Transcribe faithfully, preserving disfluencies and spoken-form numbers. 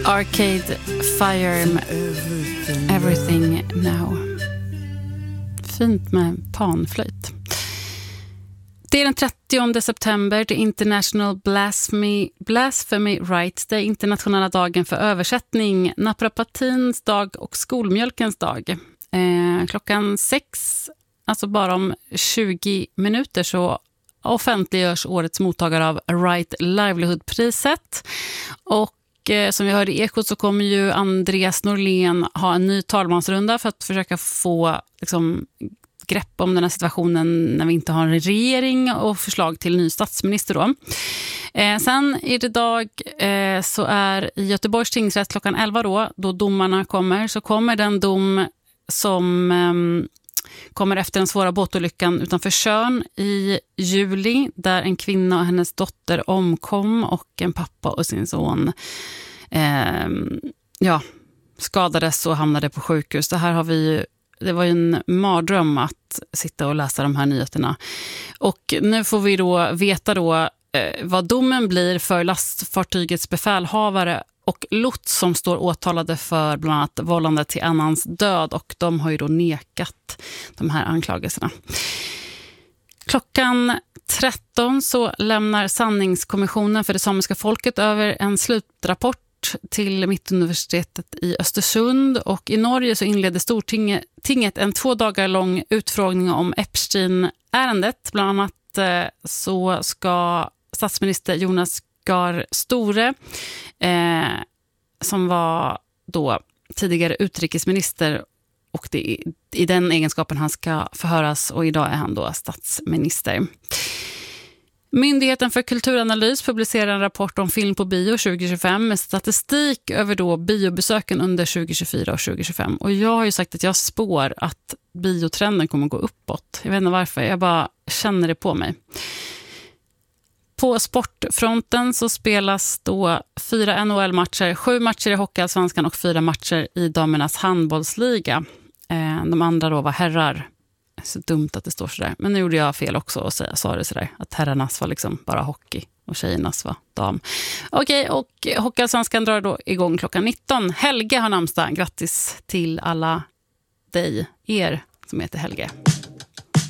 Arcade Fire med Everything Now. Fint med panflöjt. Det är den trettionde september, det är International Blasphemy, Blasphemy Rights, det är internationella dagen för översättning, naprapatins dag och skolmjölkens dag. Eh, klockan sex, alltså bara om tjugo minuter, så offentliggörs årets mottagare av Right Livelihood-priset. Och eh, som vi hörde i Ekot så kommer ju Andreas Norlén ha en ny talmansrunda för att försöka få liksom grepp om den här situationen när vi inte har en regering och förslag till ny statsminister då. Eh, sen i det dag eh, så är i Göteborgs tingsrätt klockan elva då, då domarna kommer, så kommer den dom som eh, kommer efter den svåra båtolyckan utanför Tjörn i juli, där en kvinna och hennes dotter omkom och en pappa och sin son eh, ja, skadades och hamnade på sjukhus. Det här har vi Det var ju en mardröm att sitta och läsa de här nyheterna. Och nu får vi då veta då eh, vad domen blir för lastfartygets befälhavare och lots som står åtalade för bland annat vållande till annans död. Och de har ju då nekat de här anklagelserna. Klockan tretton så lämnar Sanningskommissionen för det samiska folket över en slutrapport till Mittuniversitetet i Östersund, och i Norge så inledde Stortinget en två dagar lång utfrågning om Epstein-ärendet. Bland annat eh, så ska statsminister Jonas Gahr Støre, eh, som var då tidigare utrikesminister, och det är i den egenskapen han ska förhöras, och idag är han då statsminister. Myndigheten för kulturanalys publicerar en rapport om film på bio tjugo tjugofem med statistik över då biobesöken under tjugo tjugofyra och tjugo tjugofem. Och jag har ju sagt att jag spår att biotrenden kommer gå uppåt. Jag vet inte varför, jag bara känner det på mig. På sportfronten så spelas då fyra N H L-matcher, sju matcher i Hockeyallsvenskan och fyra matcher i damernas handbollsliga. De andra då var herrar. Så dumt att det står sådär. Men nu gjorde jag fel också och sa det sådär. Att herrarnas var liksom bara hockey och tjejernas var dam. Okej, och Hockeyallsvenskan drar då igång klockan nitton. Helge har namnsdag. Grattis till alla dig, er som heter Helge.